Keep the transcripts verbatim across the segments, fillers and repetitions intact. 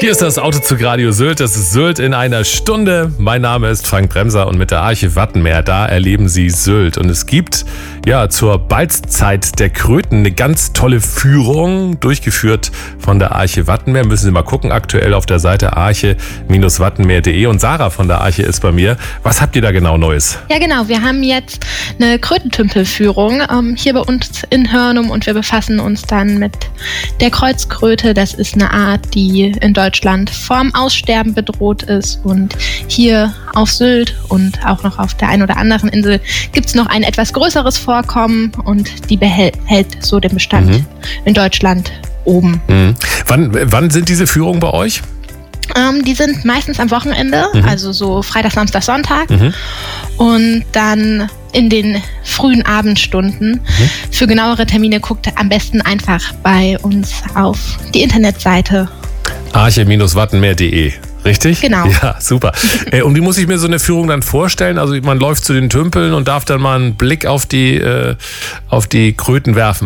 Hier ist das Autozug Radio Sylt. Das ist Sylt in einer Stunde. Mein Name ist Frank Bremser und mit der Arche Wattenmeer, da erleben Sie Sylt. Und es gibt ja zur Balzzeit der Kröten eine ganz tolle Führung, durchgeführt von der Arche Wattenmeer. Müssen Sie mal gucken, aktuell auf der Seite arche wattenmeer punkt de. Und Sarah von der Arche ist bei mir. Was habt ihr da genau Neues? Ja genau, wir haben jetzt eine Krötentümpelführung ähm, hier bei uns in Hörnum und wir befassen uns dann mit der Kreuzkröte. Das ist eine Art, die in Deutschland vorm Aussterben bedroht ist, und hier auf Sylt und auch noch auf der einen oder anderen Insel gibt es noch ein etwas größeres Vorkommen, und die behält hält so den Bestand mhm. in Deutschland oben. Mhm. Wann, wann sind diese Führungen bei euch? Ähm, die sind meistens am Wochenende, mhm. also so Freitag, Samstag, Sonntag mhm. und dann in den frühen Abendstunden. Mhm. Für genauere Termine guckt am besten einfach bei uns auf die Internetseite arche wattenmeer punkt de. Richtig? Genau. Ja, super. äh, und wie muss ich mir so eine Führung dann vorstellen? Also man läuft zu den Tümpeln und darf dann mal einen Blick auf die, äh, auf die Kröten werfen.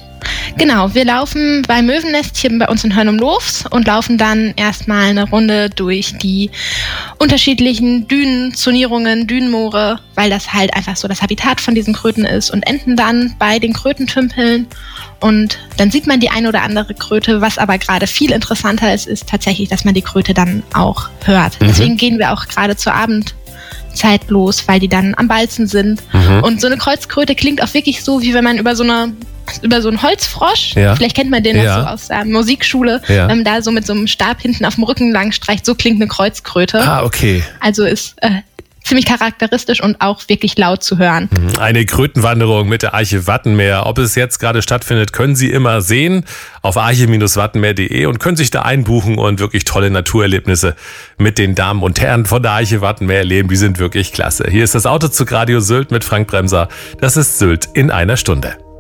Genau, wir laufen bei Möwennest hier bei uns in Hörnum-Loofs und laufen dann erstmal eine Runde durch die unterschiedlichen Dünen, Zonierungen, Dünenmoore, weil das halt einfach so das Habitat von diesen Kröten ist, und enden dann bei den Krötentümpeln. Und dann sieht man die eine oder andere Kröte. Was aber gerade viel interessanter ist, ist tatsächlich, dass man die Kröte dann auch hört. Mhm. Deswegen gehen wir auch gerade zur Abendzeit los, weil die dann am Balzen sind. Mhm. Und so eine Kreuzkröte klingt auch wirklich so, wie wenn man über so eine über so einen Holzfrosch, ja. vielleicht kennt man den ja. noch so aus der Musikschule, ja. wenn man da so mit so einem Stab hinten auf dem Rücken lang streicht, so klingt eine Kreuzkröte. Ah, okay. Also ist äh, ziemlich charakteristisch und auch wirklich laut zu hören. Eine Krötenwanderung mit der Arche Wattenmeer. Ob es jetzt gerade stattfindet, können Sie immer sehen auf arche wattenmeer punkt de und können sich da einbuchen und wirklich tolle Naturerlebnisse mit den Damen und Herren von der Arche Wattenmeer erleben. Die sind wirklich klasse. Hier ist das Autozug Radio Sylt mit Frank Bremser. Das ist Sylt in einer Stunde.